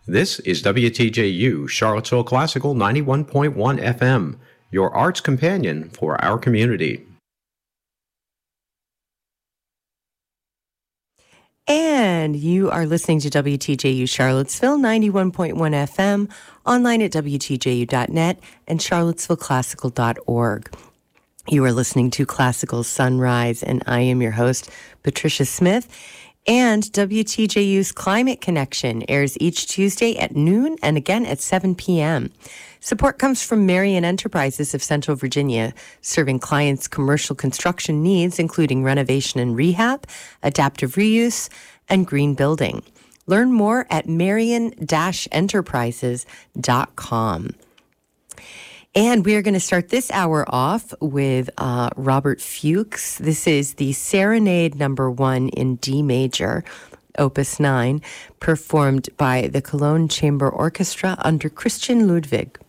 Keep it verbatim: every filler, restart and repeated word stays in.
This is W T J U, Charlottesville Classical ninety-one point one F M, your arts companion for our community. And you are listening to W T J U Charlottesville ninety-one point one F M, online at W T J U dot net and charlottesville classical dot org. You are listening to Classical Sunrise, and I am your host, Patricia Smith. And W T J U's Climate Connection airs each Tuesday at noon and again at seven p.m. Support comes from Marion Enterprises of Central Virginia, serving clients' commercial construction needs, including renovation and rehab, adaptive reuse, and green building. Learn more at marion dash enterprises dot com. And we are going to start this hour off with uh, Robert Fuchs. This is the Serenade Number One in D major, Opus nine, performed by the Cologne Chamber Orchestra under Christian Ludwig.